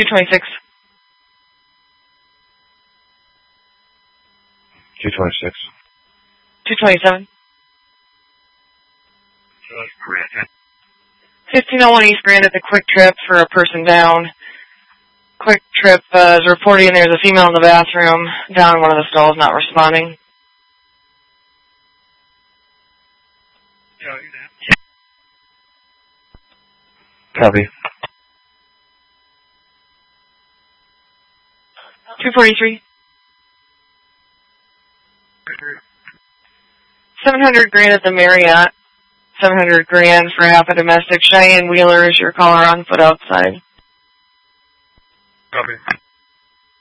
226. 226. 227. 1501 East Grand at the Quick Trip for a person down. Quick Trip is reporting there's a female in the bathroom down in one of the stalls not responding. Copy. 243. 700 grand at the Marriott. 700 grand for half a domestic. Cheyenne Wheeler is your caller on foot outside. Copy.